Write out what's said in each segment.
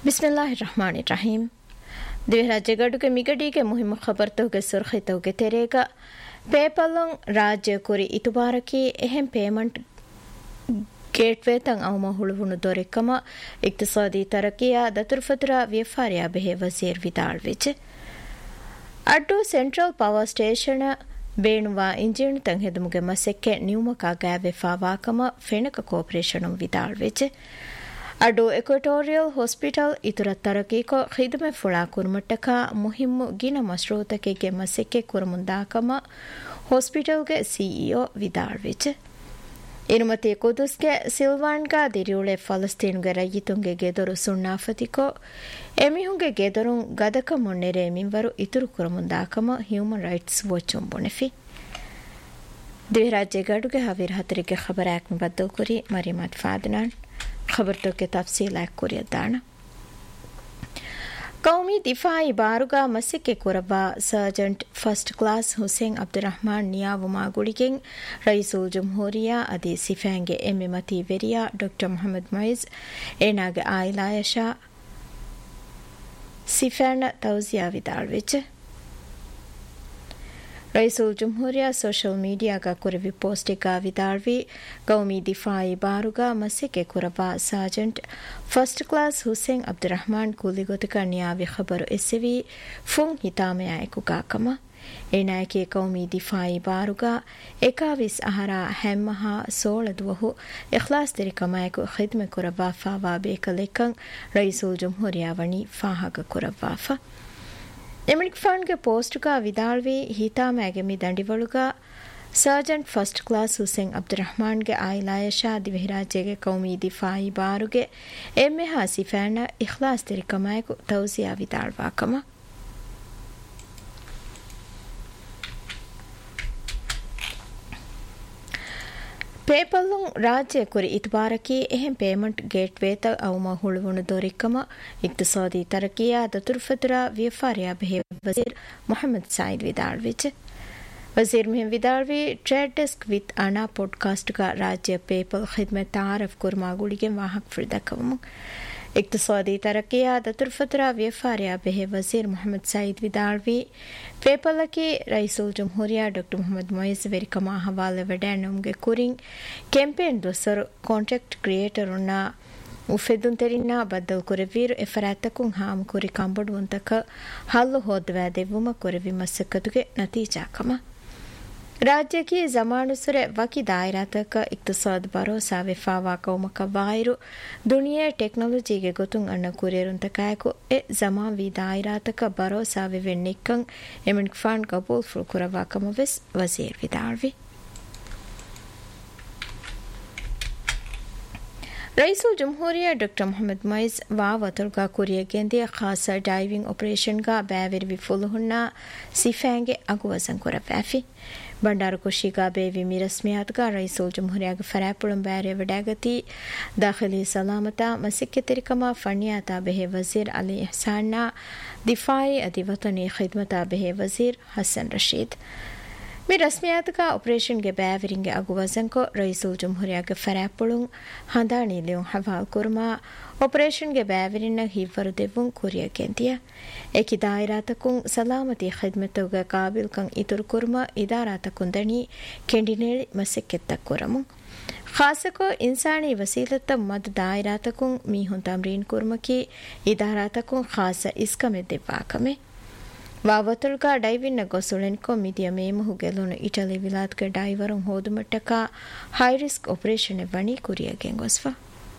बिस्मिल्लाहिर्रहमानिर्रहीम राज्य गडुगे मिगडीगे मुहिम खबरतुगे सुर्खितुगे तेरेगा पेपलंग राज्य कुरी इतुबारकी एहम पेमेंट गेटवे तंग अवमा हुಳುವುನು ದೊರೆಕಮ ಇಕ್ತಿಸಾದಿ ತರಕಿಯ ದತುರ್ಫತ್ರ ವ್ಯಾಪಾರಿಯ ಬೆಹೆ ವಜೀರ್ ವಿದಾಳ್ which Addu central power station ಬೇಣುವಾ engine thang ಹೆದಮುಗೆ ಮಸೆಕ್ಕೆ ನ್ಯೂಮಕ ಗಾವೆ ಫಾವಾಕಮ ಫೆನಕ cooperation ವಿದಾಳ್ which Addu ಎಕ್ವಟೋರಿಯಲ್ hospital ಇತರ ತರಕಿಕೊ ಖಿದಮೆ ಫುಳಾ ಕುರ್ಮಟ್ಟಕ ಮುಹಿಮ್ಮು ಗಿನ ಮಶ್ರೂತಕೆಗೆ ಮಸೆಕ್ಕೆ ಕುರ್ಮುಂದಾಕಮ ಹಾಸ್ಪಿಟಲ್ಗೆ CEO ವಿದಾಳ್ which ಇನುಮತಿ ಕುದುಸ್ಗೆ ಸಿಲ್ವಾನ್ಗಾ ದಿರಿಯುಳೆ ಫಲಸ್ತೀನ್ಗೆ ರೈಯಿತುಂಗೆ ಗೆದರು ಸುಣ್ಣಾಫತಿಕೊ ಎಮಿಹುಂಗೆ ಗೆದರು ಗದಕ ಮೊನ್ನೆರೆ ಮಿಂವರು ಇತುರು ಕುರಮುಂದಾಕಮ human rights watch ಬೊಣೆಫಿ राज्य गडुगे हवीर हतरिगे खबर ऐक में बदल कुरी मरीमत फादनान खबर तो के तफसील ऐक कुरी दाना कौमी दिफाई बारुगा मसिके कुरबा sergeant first class Hussain Abdurrahman नियावुमा गुड़िगिंग Raisul जमहूरिया अदी सिफेंगे एमे मती वेरिया doctor Mohammad Moiz एनागे आइलायशा सिफेन तौजिया विदालविच Raisul जमहूरिया social media का कुरवी पोस्टे का विदालवी कौमी दिफाई बारुगा मसिके कुरबा sergeant first class Hussain Abdurrahman कुलिगोत का न्यावी खबर इसवी फुंग हितामे आए कुकाकमा एनाय के कौमी दिफाई बारुगा एकाविस आहरा हेमहा सोलदवहु इखलास तरीकमाय को खिदमे कुरबा फावा बेकलेकं रईसुल जमहूरिया वनी फाहाग कुरबाफा एमनिक फंड के पोस्ट का विदालवी हिता मैगमी दंडिवलुगा sergeant first class Hussain Abdurrahman के आइलायशा दिवहराजे के कौमी दिफाई बारुगे एमे हासिफाना इखलास तरीकमाय को तौजिया विदालवाकमा पेपलुंग राज्य कुरी इतबारकी एहम पेमेंट गेटवे तक अवमा हुಳುವುನು ದೊರೆಕಮ इक्तिसादी तरकिया दतुर्फतरा व्यापारिया बेहे वजीर मोहम्मद साइद विदालविच वजीर में विदालवी ट्रेड डेस्क विद आना पॉडकास्ट का राज्य पेपल खिदमत तारफ कुरमागुड़ी के वाहक फिरदकवम इक्तिसादी तरकिया दतुर्फतरा व्यापारिया बेहे वजीर मोहम्मद साइद विदालवी पेपल के रईसुल जमहूरिया डॉक्टर मोहम्मद मोइज वेरिकमा हवाले वडैनुमगे कुरिंग कैंपेन दोसर कॉन्ट्रैक्ट क्रिएटर उन्ना उफेदुन तेरिना बदल कुरवीर एफरातकुं हाम कुरि कंबडुंतक हल्ಲು ಹೋದ್ವಾದೆವುಮ ಕುರವಿ ಮಸಕದುಗೆ ನತೀಜಾ ಕಮ राज्य की जमानुसरे वकी दायरा तक इक्तिसाद भरोसा विफावा कौमक वायरु दुनिया टेक्नोलॉजी के गोतुंग अन्न कुरेरुन तकायको ए जमावी दायरा तक भरोसा विवेनिकंग एमन फंड कबूल फुल कुरवा कमविस वजीर विदालवी रईसुल जमहूरिया डॉक्टर मोहम्मद मोइज वावतुल का कुरिया गेंदिया खासा डाइविंग ऑपरेशन का बैविर विफुलहुन्ना सिफेंगे अगुवजन कुरफैफी बंडारकुशी का बेविमी रस्मियात का रईसुल जमहूरिया के फरापुलम बैरे वडागती दाखिली सलामता मसिक तरीकमा फनियाता बेहे वजीर अली एहसाना दिफाई अधिवतनी खिदमता बेहे वजीर हसन रशीद में रस्मियात का ऑपरेशन के बैवरिंग अगुवजन को रईसुल जमहूरिया के फरापुलुंग हंदानी लियों हवाल कुरमा ऑपरेशन के बैवरिन हिवर देवुं कुरिया केंदिया एक दायरा तकुं सलामती खिदमतों के काबिल कंग इतुर कुरमा इदारा तकुंदनी केंडिनेल मसिक तक कुरमु खास को इंसानी वसीलत मद दायरा तकुं मीहुं तमरीन कुरमा की इदारा तकुं खास इसका में दिवाक में वावतुल का डाइविंग गोसुलन को मीडिया में मुहुगेलोन इटली विलात के डाइवरों होदमटका हाई रिस्क ऑपरेशन बनी कुरिया गेंगोस्वा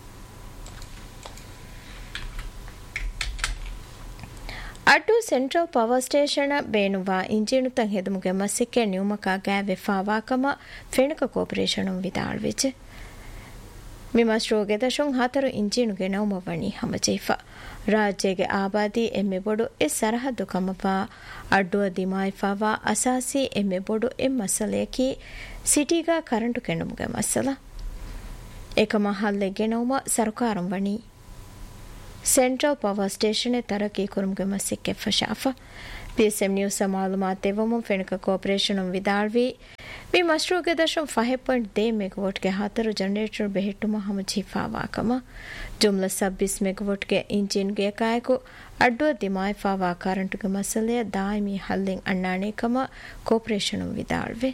Addu central power station बेनुवा engine तंग हेदमुगे मसिके न्यूमका गैवे फावाकम फेणक कोऑपरेशन विदालविच मिमस्ट्रोगे दशुं हातरु इंजिनुगे नौमवणी हमजेफा राज्य के आबादी एमे बोडो इस सरहद कमपा अड्डो दिमाई फावा असासी एमे बोडो इम मसले की सिटी का करंट के नुमगे मसला एक महल्ले के नौम सरकारम वणी सेंट्रल पवर स्टेशन तरक्की कुरुमगे मसिके फशाफा पीएसएम न्यूज़ मालूमात एवं फेणक कोऑपरेशन विदालवी ಮಿ ಮಶ್ರೂಗೆ ದಶಂ 5.2 ಮೆಗಾವಾಟ್ಗೆ 10 ಜನರೇಟರ್ ಬೆಹಿಟ್ಟುಮ ಹಮಜಿಫಾವಾಕಮ ಜುಮ್ಲ 26 ಮೆಗಾವಾಟ್ಗೆ ಇಂಜಿನ್ಗೆ ಕಾಯಕು ಅಡ್ಡುವ ದಿಮಾಯಿಫಾವಾ ಕರೆಂಟ್ಗೆ ಮಸಲೆಯ ದಾಯಿಮಿ ಹಲ್ಲಿಂಗ್ ಅಣ್ಣಾಣೇಕಮ ಕೋಪರೇಷನ್ ವಿದಾಳ್ವೆ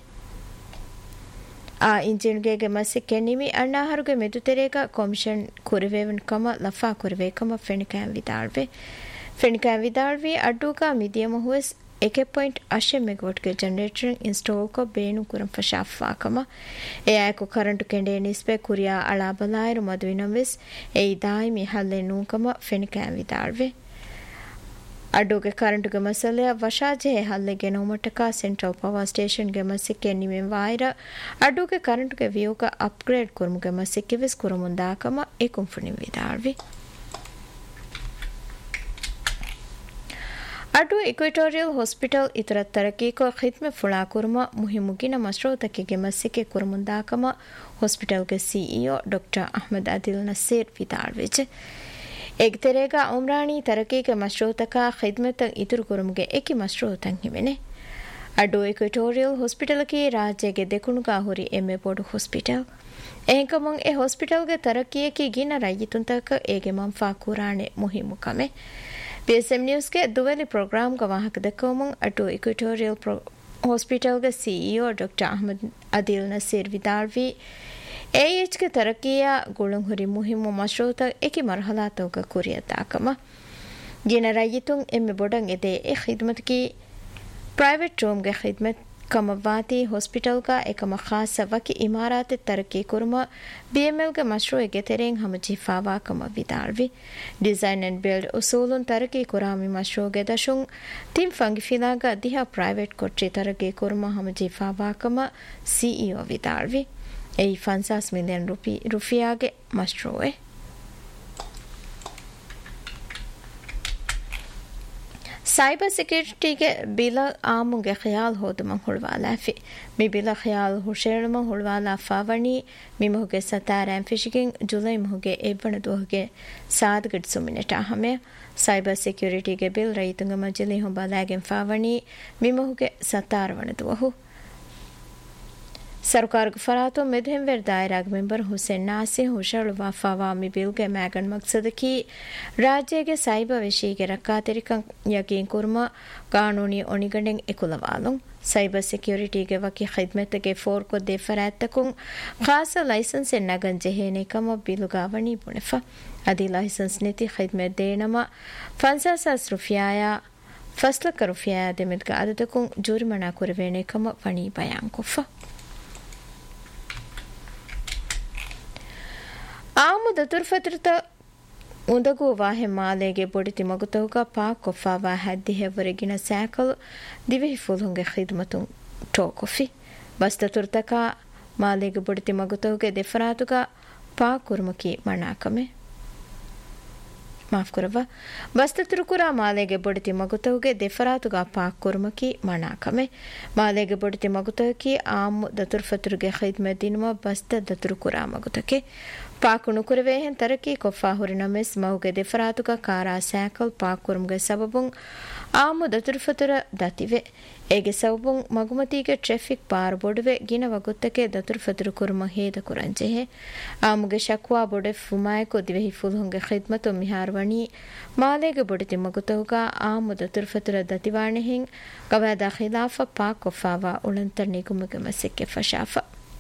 ಆ ಇಂಜಿನ್ಗೆ ಮಸಿ ಕೆನ್ನಿಮಿ ಅಣ್ಣಾಹರುಗೆ ಮೆದುತೆರೇಗ ಕಾಮಿಷನ್ ಕುರಿವೇವನ್ ಕಮ ಲಫಾ ಕುರಿವೇಕಮ ಫೆಣಿಕಾಯಂ ವಿದಾಳ್ವಿ ಅಡ್ಡುಗ ಮಿದಿಯಮ ಹುವೆಸ್ 1.8 ಮೆಗಾವಾಟ್ಗೆ ಜನರೇಟರ್ ಇನ್ಸ್ಟಾಲ್ ಕೊ ಬೇಣು ಕುರಂ ಫಶಾಫಾಕಮ ಎಯಾಕು ಕರೆಂಟು ಕೆಂಡೆ ನಿಸ್ಬೆ ಕುರಿಯಾ ಅಳಾಬಲಾಯರು ಮದುವಿನಂವೆಸ್ ಎಯಿ ದಾಯಿಮಿ ಹಲ್ಲೆ ನೂಕಮ ಫೆಣಿಕಾಯಂ ವಿದಾಳ್ವೆ ಅಡ್ಡುಗೆ ಕರೆಂಟುಗೆ ಮಸಲೆಯ ವಶಾಜೆ ಹಲ್ಲೆಗೆ ನೋಮಟಕ ಸೆಂಟ್ರಲ್ ಪವರ್ ಸ್ಟೇಷನ್ಗೆ ಮಸಿಕ್ಕೆ ನಿಮೆ ವಾಯ್ರ ಅಡ್ಡುಗೆ ಕರೆಂಟುಗೆ ವಿಯೋಗ ಅಪ್ಗ್ರೇಡ್ ಕುರ್ಮುಗೆ ಮಸಿಕ್ಕೆ ವಿಸ್ ಕುರಮುಂದಾಕಮ ಏಕುಂಫುಣಿ ವಿದಾಳ್ವಿ ಅಡ್ಡು ಇಕ್ವೆಟೋರಿಯಲ್ ಹಾಸ್ಪಿಟಲ್ ಇತರ ತರಕೀಕೋ ಖಿದ್ಮೆ ಫುಳಾ ಕುರ್ಮ ಮುಹಿಮುಗಿನ ಮಸ್ರೋತಕಿಗೆ ಮಸಿಕ್ಕೆ ಕುರಮುಂದಾಕಮ ಹಾಸ್ಪಿಟಲ್ಗೆ ಸಿಇಒ ಡಾಕ್ಟರ್ ಅಹಮದ್ ಅದಿಲ್ ನಸೀರ್ ವಿದಾಳ್ವಿಜೆ ಎಗ್ತೆರೇಗ ಉಮ್ರಾಣಿ ತರಕೀಗ ಮಶ್ರೂತಕ ಖಿದ್ಮತಂ ಇತುರು ಕುರುಮ್ಗೆ ಎಕಿ ಮಶ್ರೂತಂ ಹಿಮೆನೆ ಅಡ್ಡು ಇಕ್ವೆಟೋರಿಯಲ್ ಹಾಸ್ಪಿಟಲ್ಗೆ ರಾಜ್ಯಗೆ ದೆಕುಣುಗಾ ಹುರಿ ಎಮ್ಮೆ ಬೋಡು ಹಾಸ್ಪಿಟಲ್ ಎಹೆಂಕಮುಂ ಎ ಹಾಸ್ಪಿಟಲ್ಗೆ ತರಕಿಯಕಿ ಗಿನ ರಯ್ಯಿತುಂತಕ ಏಗೆ ಮಂಫಾ ಕುರಾಣೆ ಮುಹಿಮು ಕಮೆ ಬಿಎಸ್ಎಂ ನ್ಯೂಸ್ಗೆ ದುವೆಲಿ ಪ್ರೋಗ್ರಾಮ್ಗ ವಾಹಕ ದೆಕ್ಕಮುಂ ಅಡ್ಡು ಇಕ್ವೆಟೋರಿಯಲ್ ಹಾಸ್ಪಿಟಲ್ಗೆ ಸಿಇಒ ಡಾಕ್ಟರ್ ಅಹಮದ್ ಅದಿಲ್ ನಸೀರ್ ವಿದಾಳ್ವಿ ಎಎಚ್ಗೆ ತರಕಿಯ ಗುಳುಂ ಹುರಿ ಮುಹಿಮ್ಮು ಮಶ್ರೂತ ಎಕಿ ಮರ್ಹಲಾತೌಗ ಕುರಿಯತಾಕಮ ಗಿನ ರಯ್ಯಿತುಂ ಎಮ್ಮೆ ಬೊಡಂ ಎದೆ ಎ ಖಿದ್ಮತ್ಕಿ ಪ್ರೈವೇಟ್ ರೂಮ್ಗೆ ಖಿದ್ಮತ್ ಕಮವಾತಿ ಹಾಸ್ಪಿಟಲ್ಗ ಎಕಮ ಖಾಸ ವಕಿ ಇಮಾರಾತೆ ತರಕಿ ಕುರ್ಮ ಬಿಎಂಎಲ್ಗೆ ಮಶ್ರೂಗೆ ತೆರೆಂ ಹಮಜಿಫಾವಾ ಕಮ ವಿದಾಳ್ವಿ ಡಿಸೈನ್ ಅಂಡ್ ಬಿಲ್ಡ್ ಉಸೂಲುನ್ ತರಕಿ ಕುರಾಮಿ ಮಶ್ರೂಗೆ ದಶುಂ ತಿಂ ಫಂಗಿಫಿಲಾಗ ದಿಹಾ ಪ್ರೈವೇಟ್ ಕೊಟ್ರಿ ತರಕಿ ಕುರ್ಮ ಹಮಜಿಫಾವಾ ಕಮ ಸಿಇಒ ವಿದಾಳ್ವಿ ಎಯಿ 50 ಮಿಲಿಯನ್ ರೂಪಿಯಾಗೆ ಮಶ್ರೂವೆ ಸೈಬರ್ ಸೆಕ್ಯೂರಿಟಿಗೆ ಬಿಲ ಆಮುಗೆ ಖಯಾಲ್ ಹೋದಮ ಹುಳ್ವಾಲಾಫಿ ಮಿ ಬಿಲ khayal ಹುಷೇಳಮ ಹುಳ್ವಾಲಾ ಫಾವಣಿ ಮಿಮಹುಗೆ ಸತಾರಾಂ fishing July ಮಹುಗೆ ಎಬ್ಬಣ ದೋಹಗೆ ಸಾದ್ಗಡ್ ಸುಮಿನೆಟ ಹಮೆ cyber ಸೆಕ್ಯೂರಿಟಿಗೆ bill ರೈತುಂಗ Majuli ಹೊಂಬಾಲಾಗೆನ್ ಫಾವಣಿ ಮಿಮಹುಗೆ ಸತಾರವಣ ದೋಹು ಸರ್ಕಾರಗ ಫರಾತು ಮೆದೆಂವೆರ್ ದಾಯರಾಗ member Hussain NASI ಹುಷಳು ವಾಫಾವಾಮಿ ಬಿಲ್ಗೆ ಮ್ಯಾಗನ್ ಮಕ್ಸದಕಿ ರಾಜ್ಯಗೆ cyber ವಿಷಯಿಗೆ ರಕ್ಕಾತಿರಿಕಂ ಯಕೀನ್ kurma ಕಾನೂನಿ ಒಣಿಗಂಡೆಂ ಎಕುಲವಾಲುಂ cyber ಸೆಕ್ಯೂರಿಟಿಗೆ ವಕಿ ಖಿದ್ಮತ್ಗೆ four ಕೊದ್ದೆ ಫರಾತ್ತಕುಂ ಖಾಸ ಲೈಸೆನ್ಸ್ ನಗನ್ ಜೆಹೇನೆ ಕಮ ಬಿಲುಗಾವಣಿ ಬುಣೆಫ ಅದಿ ಲೈಸೆನ್ಸ್ ನೀತಿ ಖಿದ್ಮತ್ ದೇನಮ 50,000 ರೂಪಾಯ ಫಸ್ಲಕ ರೂಪಾಯ ದೆಮೆದ್ಗ ಅದದಕುಂ ಜುರ್ಮನಾ ಕುರವೇನೆ ಕಮ ವಣಿ ಬಯಾನ್ ಕುಫ ಆಮದ ತುರ್ಫತ್ರತ ಉಂದಗು ವಾಹೆ ಮಾಲೆಗೆ ಬೊಡಿತಿ ಮಗುತಹುಗ ಪಾಕ್ ಕೊಫಾವಾ ಹದ್ದಿ ಹೆವರೆಗಿನ ಸ್ಯಾಕಲ್ ದಿವೆಹಿ ಫುಲ್ಹುಂಗೆ ಖಿದ್ಮತುಂ ಟೋಕೊಫಿ ಬಸ್ತ ತುರ್ತಕ ಮಾಲೆಗೆ ಬೊಡಿತಿ ಮಗುತಹುಗೆ ದೆಫರಾತುಗ ಪಾಕ್ ಕುರ್ಮಕಿ ಮಣಾಕಮೆ ಮಾಫ್ ಕುರವ ಬಸ್ತ ತುರುಕುರ ಮಾಲೆಗೆ ಬೊಡಿತಿ ಮಗುತಹುಗೆ ದೆಫರಾತುಗ ಪಾಕ್ ಕುರ್ಮಕಿ ಮಣಾಕಮೆ ಮಾಲೆಗೆ ಬೊಡಿತಿ ಮಗುತಹಕಿ ಆಮ್ ದತುರ್ಫತುರ್ಗೆ ಖಿದ್ಮೆ ದಿನುಮ ಬಸ್ತ ದತುರುಕುರ ಮಗುತಕೆ ಪಾಕುಣು ಕುರವೇಹೆನ್ ತರಕಿ ಕೊಫಾ ಹುರಿನಮೆಸ್ ಮಹುಗೆ ದೆಫರಾತುಗ ಕಾರಾ ಸ್ಯಾಕಲ್ ಪಾಕ್ ಕುರ್ಮ್ಗೆ ಸಬಬುಂ ಆಮು ದತುರ್ಫತುರ ದತಿವೆ ಏಗೆ ಸಬಬುಂ ಮಗುಮತಿಗೆ ಟ್ರಾಫಿಕ್ ಪಾರ್ ಬೊಡುವೆ ಗಿನ ವಗುತ್ತಕೆ ದತುರ್ಫತುರು ಕುರ್ಮ ಹೇದ ಕುರಂಜೆಹೆ ಆಮುಗೆ ಶಕ್ವಾ ಬೊಡೆ ಫುಮಾಯಕು ದಿವೆಹಿ ಫುಲ್ಹುಂಗೆ ಖಿದ್ಮತು ಮಿಹಾರ್ವಣಿ ಮಾಲೆಗೆ ಬೊಡಿತಿ ಮಗುತಹುಗ ಆಮು ದತುರ್ಫತುರ ದತಿವಾಣೆಹಿಂ ಗವಾದ ಖಿಲಾಫ ಪಾಕ್ ಕೊಫಾವಾ ಉಳಂತರ್ ನಿಗುಮುಗೆ ಮಸಿಕ್ಕೆ ಫಶಾಫ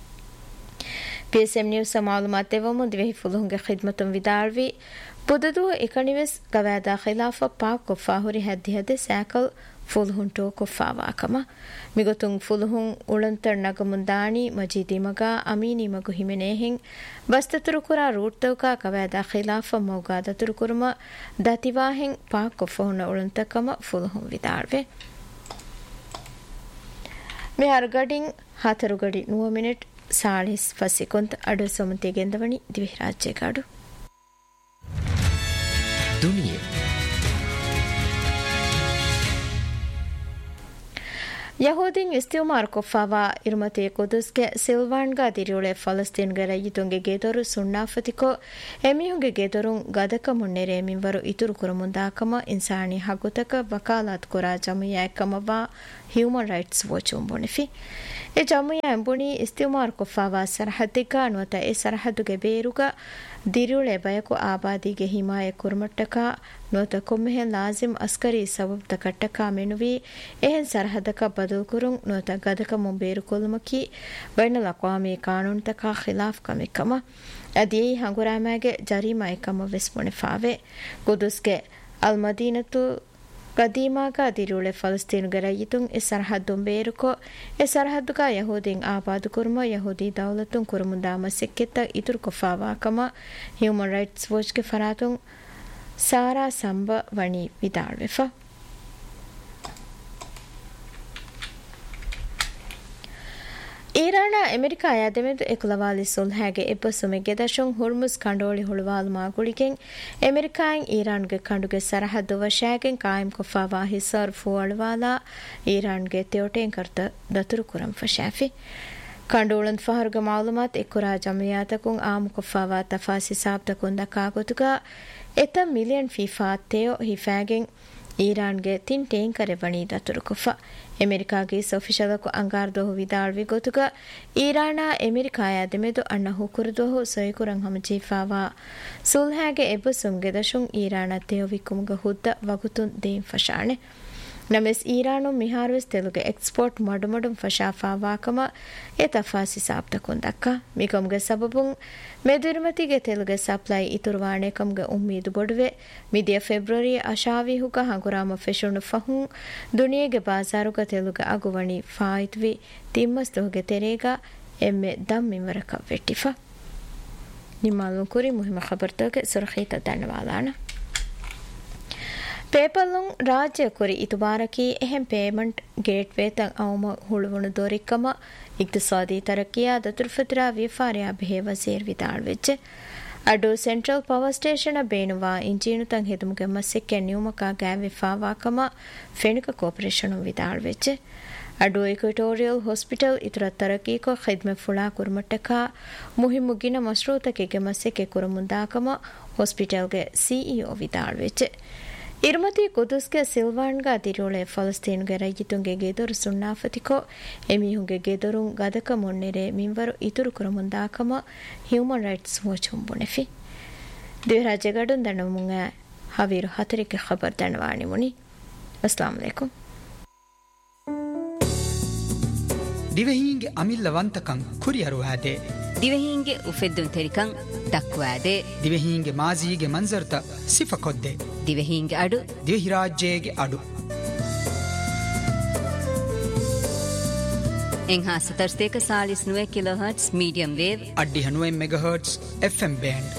PSM News ಮಾಲೂಮಾತ್ ದೆವಮು ದಿವೆಹಿ ಫುಲ್ಹುಂಗೆ ಖಿದ್ಮತುಂ ವಿದಾಳ್ವಿ ಬುದದು ಇಕಣಿವೆಸ್ ಗವಾದ ಖಿಲಾಫ ಪಾಕ್ ಕೊಫಾ ಹುರಿ ಹದ್ದಿ ಹದೆ ಸ್ಯಾಕಲ್ ಫುಲ್ಹುಂ ಟೋ ಕೊಫಾವಾಕಮ ಮಿಗೊತುಂ ಫುಲ್ಹುಂ ಉಳಂತರ್ ನಗಮುಂದಾಣಿ ಮಜೀದಿ ಮಗ ಅಮೀನಿ ಮಗು ಹಿಮೆನೇಹಿಂ ಬಸ್ತತುರುಕುರ ರೂಟ್ತೌಕ ಗವಾದ ಖಿಲಾಫ ಮೌಗಾದ ತುರುಕುರ್ಮ ದತಿವಾಹಿಂ ಪಾಕ್ ಕೊಫಹುನ ಉಳಂತಕಮ ಫುಲ್ಹುಂ ವಿದಾಳ್ವೆ ಮೆಹರ್ ಗಡಿಂಗ್ ಹಾತರು ಗಡಿ 9 minute 40 ಅಡು ಸೊಮಂತಿಗೆಂದವಣಿ ದಿವಿ ರಾಜ್ಯಗಾಡು ದುನಿಯೆ ಯಹೂದಿನ್ ಇಸ್ತಿಮಾರ್ ಕೊಫಾವಾ ಇರುಮತೆ ಕುದುಸ್ಗೆ ಸಿಲ್ವಾನ್ಗ ದಿರಿಯುಳೆ ಫಲಸ್ತೀನ್ಗೆ ರೈಯಿತುಂಗೆ ಗೇದೊರು ಸುಣ್ಣಾಫತಿಕೋ ಎಮಿಹುಂಗೆ ಗೇದೊರು ಗದಕ ಮುನ್ನೆರೆ ಮಿಂವರು ಇತುರು ಕುರಮುಂದಾಕಮ ಇನ್ಸಾನಿ ಹಗುತಕ ವಕಾಲಾತ್ ಕುರ ಜಮಿಯಾಕಮವಾ human rights watch ಒಂಬೊಣಿಫಿ e jamuya ambuni istimar kofawa sarhadika nuata e sarhaduge beruga dirule bayaku abadige himaya kurmattaka nuata kommehen lazim askari sabab takattaka menuvi ehen sarhadaka badal kurun nuata gadaka mumberu kolumaki bainal aqwami qanun taka khilaf kamikama adi hanguramage jarima ekama vesmone fave guduske al madinatu qadima dirule falastinu garayitun e sarhaddun beruko e sarhadduga yahudin abadu kurma yahudi dawlatun kurmunda masekketta itur kofawa kama human rights watch ke faratun sara samba wani vidalwefa ಈರಾನ America ಯಾದಮೆದು ಎಕುಲವಾಲಿ ಸುಲ್ಹಾಗೆ ಎಬ್ಬಸುಮೆ ಗೆದಶುಂ ಹುರ್ಮುಸ್ ಕಂಡೋಳಿ ಹುಳುವಾಲು ಮಾಗುಳಿಗೆಂ ಅಮೆರಿಕಾಯಂ ಈರಾನ್ಗೆ ಕಂಡುಗೆ ಸರಹದ್ದು ವಶಾಗೆಂ ಕಾಯಂ ಕೊಫಾವಾ ಹಿಸರ್ ಫುವಳವಾಲಾ ಈರಾನ್ಗೆ ತೆಯೋಟೆಂ ಕರ್ತ ದತುರು ಕುರಂ ಫಶಾಫಿ ಕಂಡೋಳನ್ ಫಹರ್ಗ ಮಾಲೂಮಾತ್ ಎಕುರಾ ಜಮಿಯಾತಕುಂ ಆಮು ಕೊಫಾವಾ ತಫಾಸಿ ಸಾಬ್ತಕುಂ ದಕ್ಕಾಗುತುಗ ಎತ million FIFA ತೆಯೋ ಹಿಫಾಗೆಂ ಈರಾನ್ಗೆ ತಿನ್ ಟೇಂಕರೆ ವಣಿ ದತುರು ಕೊಫಾ ಅಮೆರಿಕಾಗೆ ಸೊಫಿಷಲಕು ಅಂಗಾರ್ದೋಹು ವಿದಾಳ್ವಿ ಗೊತುಗ ಈರಾಣ ಅಮೆರಿಕಾಯ ದೆಮೆದು ಅಣ್ಣ ಹುಕುರುದೋಹು ಸೊಯಕುರಂ ಹಮಜೀಫಾವಾ ಸುಲ್ಹಾಗೆ ಎಬ್ಬು ಸುಮ್ಗೆದಶುಂ ಈರಾಣ ತೆಯೋವಿಕ್ಕುಮುಗ ಹುದ್ದ ವಗುತುನ್ ದೇಂ ಫಶಾಣೆ ನಮೆಸ್ ಈರಾನು ಮಿಹಾರ್ವೆಸ್ ತೆಲುಗೆ export ಮಡುಮಡುಂ ಫಶಾಫಾವಾಕಮ A ತಫಾಸಿ ಸಾಬ್ತಕುನ್ ದಕ್ಕ ಮಿಕಮ್ಗೆ ಸಬಬುಂ ಮೆದುರ್ಮತಿಗೆ ತೆಲುಗೆ supply ಇತುರ್ವಾಣೆಕಮ್ಗೆ ಉಮ್ಮೀದು ಬೊಡುವೆ ಮಿದಿಯ February ಅಶಾವಿಹುಗ ಹಂಗುರಾಮ ಫೆಶುಣು ಫಹುಂ ದುನಿಯೆಗೆ ಬಾಜಾರುಗ ತೆಲುಗೆ ಅಗುವಣಿ ಫಾಯಿತ್ವಿ ತಿಮ್ಮಸ್ತುಹುಗೆ ತೆರೇಗ ಎಮ್ಮೆ ದಮ್ ಮಿಮರಕ ವೆಟ್ಟಿಫ ನಿಮ್ಮಾಲುಂ ಕುರಿ ಮುಹಿಮ ಖಬರ್ತಗೆ ಸುರಖೀತ ಧನ್ಯವಾದಾನ ಪೇಪಲ್ನುಂ ರಾಜ್ಯ ಕುರಿ ಇತುಬಾರಕಿ ಎಹೆಂ payment gateway ತಂ ಅವಮ ಹುಳುವಣು ದೋರಿಕ್ಕಮ ಇಕ್ತಿಸಾದಿ ತರಕ್ಕಿಯ ದತುರ್ಫಿತ್ರಾ ವಿಫಾರ್ಯಾ ಬೆಹೆ ವಜೀರ್ ವಿದಾಳ್ವೆಜ್ಜೆ ಅಡು central power station ಬೇಣುವಾ ಇಂಜೀನು ತಂ ಹೆದುಮುಗೆ ಮಸ್ಸೆಕ್ಕೆ ನ್ಯೂಮಕ ಗ್ಯಾವಿಫಾವಾಕಮ ಫೆಣುಕ ಕೋಪರೇಷನು ವಿದಾಳ್ವೆಜ್ಜೆ ಅಡು ಇಕ್ವೆಟೋರಿಯಲ್ ಹಾಸ್ಪಿಟಲ್ ಇತರ ತರಕೀಕೊ ಖಿದ್ಮೆ ಫುಳಾ ಕುರ್ಮಟ್ಟಕ ಮುಹಿಮುಗಿನ ಮಸ್ರೂತಕೆಗೆ ಮಸ್ಸೆಕ್ಕೆ ಕುರಮುಂದಾಕಮ ಹಾಸ್ಪಿಟಲ್ಗೆ ಸಿಇಒ ವಿದಾಳ್ವೆಜ್ಜೆ ಇರ್ಮತಿ ಕುದುಸ್ಗೆ ಸಿಲ್ವಾನ್ಗ ದಿರೋಳೆ ಫಲಸ್ತೀನ್ಗೆ ರೈಯಿತುಂಗೆ ಗೆದೊರು ಸುಣ್ಣಾಫತಿಕೊ ಎಮಿಹುಂಗೆ ಗೆದೊರುಂ ಗದಕ ಮೊನ್ನೆರೆ ಮಿಂವರು ಇತುರು ಕುರಮುಂದಾಕಮ ಹ್ಯೂಮನ್ ರೈಟ್ಸ್ ವಾಚ್ ಹುಂಬುಣೆಫಿ ದಿವರಾಜ್ಯಗಡುನ್ ದಣಮುಂಗ ಹವೀರು ಹತರಿಕೆ ಖಬರ್ ದಣವಾಣಿ ಮುನಿ Assam ಅಲೈಕುಂ ದಿವಹಿಂಗೆ ಅಮಿಲ್ಲವಂತಕಂ ಕುರಿಯರುವಾದೆ ದಿವಹಿಂಗೆ ಉಫೆದ್ದುನ್ ತೆರಿಕಂ ದಕ್ವಾದೆ ದಿವಹಿಂಗೆ ಮಾಜಿಗೆ ಮಂಜರ್ತ ಸಿಫಕೊದ್ದೆ ದಿವಹಿಂಗೆ ಅಡು ದಿವಹಿರಾಜ್ಯಗೆ ಅಡು ಎಂಹಾ ಸತರ್ಸ್ತೇಕ Chalisa 9 kilohertz medium wave ಅಡ್ಡಿ 9 ಮೆಗಾಹರ್ಟ್ಸ್ ಎಫ್ಎಂ ಬ್ಯಾಂಡ್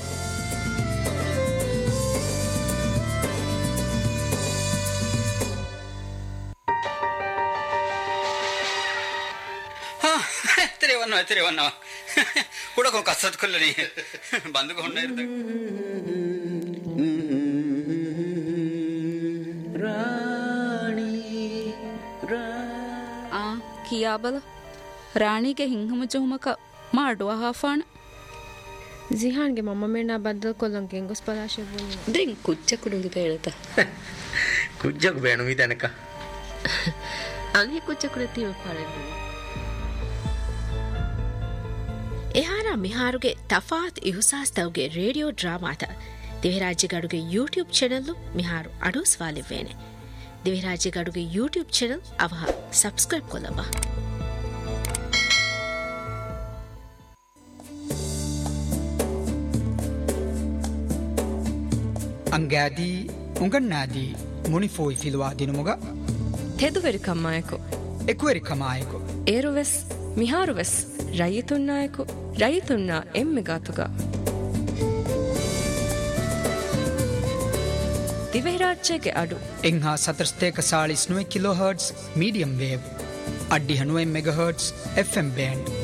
ತೆರೆವನ್ನ ಹುಡುಕ ಕಸದ್ ಕೊಲ್ಲನಿ ಬಂದು ಹೊಣ್ಣ ಕಿಯಾಬಲ ರಾಣಿಗೆ ಹಿಂಗಮ ಜೋಮಕ ಮಾಡುವ ಹಾಫಾಣ ಜಿಹಾನ್ಗೆ ಮಮ್ಮ ಮೇಣ ಬದ್ದಲ್ ಕೊಲ್ಲಂಗೆ ಹೆಂಗೊಸ್ ಪಲಾಶೆ ಬೋನಿ ದ್ರಿಂಗ್ ಕುಚ್ಚ ಕುಡುಂಗಿ ತೇಳತ ಕುಜ್ಜకు ಬೇಣು ಇದನಕ ಅಂಗಿ ಕುಚ್ಚ ಕುಡತೀವ ಪಾಳೆ එහාර මිහාරුගේ තෆාත් ඉහුසාස්තවගේ radio ඩ්‍රාමාත දිවිරාජ්‍යගඩුගේ YouTube channel මිහාරු අඩුස්වාලිවේනේ දිවිරාජ්‍යගඩුගේ YouTube channel ಅವಹ subscribe ಕೊಲ್ಲವಾ ಅಂಗಾದಿ ಉಂಗಣ್ಣಾದಿ ಮುನಿಫೋಯ್ ಫಿಲ್ವಾ ದಿನುಮುಗ ತೆದುವೆರಿ ಕಮ್ಮಾಯಕು ಎಕ್ವೆರಿ ಕಮಾಯಕು ಏರುವೆಸ್ ಮಿಹಾರುವೆಸ್ ರೈತುನ್ನಾಯಕು ರೈತುನ್ನ ಎಮ್ಮೆಗಾತುಗ ದಿವಹಿರಾಜ್ಯಗೆ ಅಡು ಎಂಹಾ ಸತರ್ಸ್ತೇಕ ಸಾಳಿಸ್ 9 kilohertz medium wave ಅಡ್ಡಿ 9 ಮೆಗಾಹರ್ಟ್ಸ್ ಎಫ್ಎಂ ಬ್ಯಾಂಡ್